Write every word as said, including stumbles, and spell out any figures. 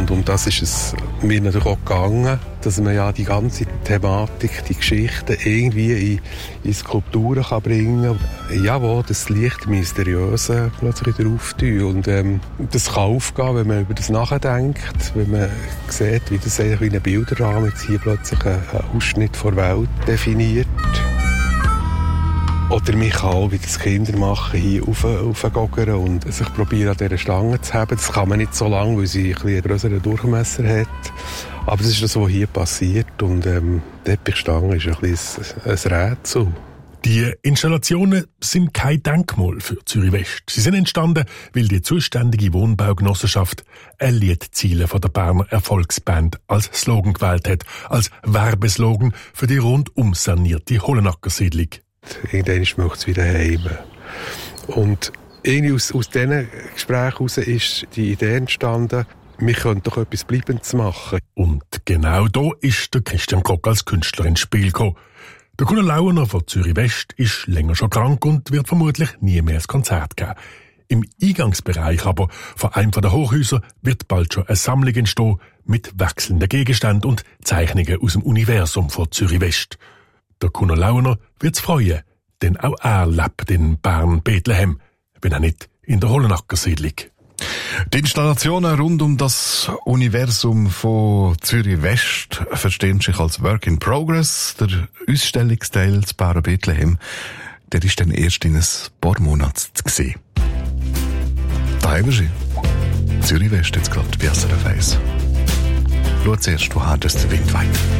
Und um das ist es mir natürlich auch gegangen, dass man ja die ganze Thematik, die Geschichten irgendwie in, in Skulpturen kann bringen kann. Ja, wo das Licht Mysteriöse plötzlich wieder auftun. Und ähm, das kann aufgehen, wenn man über das nachdenkt, wenn man sieht, wie das eigentlich wie ein Bilderrahmen jetzt hier plötzlich einen Ausschnitt der Welt definiert. Oder mich auch, wie das Kinder machen, hier raufgogern und sich probieren, an dieser Stange zu haben. Das kann man nicht so lange, weil sie ein bisschen einen grösseren Durchmesser hat. Aber das ist das, was hier passiert. Und ähm, die Teppichstange ist ein bisschen ein Rätsel. Die Installationen sind kein Denkmal für Zürich West. Sie sind entstanden, weil die zuständige Wohnbaugenossenschaft ein Liedziele von der Berner Erfolgsband als Slogan gewählt hat, als Werbeslogan für die rundum sanierte Hollenacker-Siedlung. Irgendwann möchte es wieder heim. Und irgendwie aus, aus diesen Gesprächen heraus ist die Idee entstanden, wir könnten doch etwas Bleibendes machen. Und genau da ist der Christian Kock als Künstler ins Spiel gekommen. Der Gunnar Launer von Zürich West ist länger schon krank und wird vermutlich nie mehr ein Konzert geben. Im Eingangsbereich aber von einem der Hochhäuser wird bald schon eine Sammlung entstehen mit wechselnden Gegenständen und Zeichnungen aus dem Universum von Zürich West. Der Gunnar Launer wird's freuen, denn auch er lebt in Bern-Bethlehem, wenn auch nicht in der Hollenacker-Siedlung. Die Installationen rund um das Universum von Zürich West verstehen sich als Work in Progress. Der Ausstellungsteil zu Bern-Bethlehem, der ist dann erst in ein paar Monaten zu sehen. Da haben wir sie. Zürich West jetzt gerade bei S R F eins. Schau zuerst, woher das der Wind weht.